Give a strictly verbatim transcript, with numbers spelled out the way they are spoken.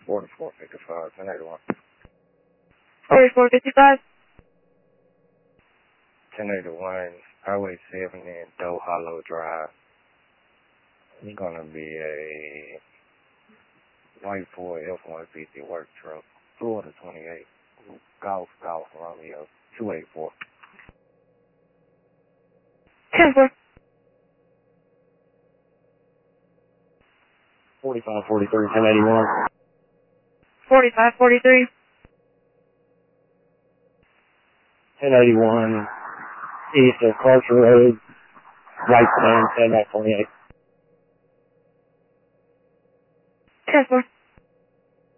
forty-four fifty-five, ten eighty-one. forty-four fifty-five. ten eighty-one, Highway seventy, Doe Hollow Drive. It's gonna be a white Ford F one fifty work truck, Florida twenty-eight, Golf, Golf, Romeo, two eighty-four. ten four. forty-five forty-three, ten eighty-one. forty-five forty-three. ten eighty-one, east of Clarkson Road, right stand, ten twenty-eight. ten four.